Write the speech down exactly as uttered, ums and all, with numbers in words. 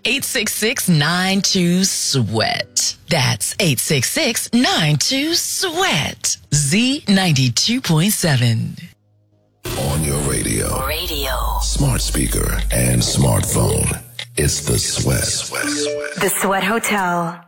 eight six six, nine two, sweat. That's eight six six, nine two, sweat. Z ninety-two point seven. On your radio, Radio. smart speaker, and smartphone. It's the Sweat. The Sweat Hotel.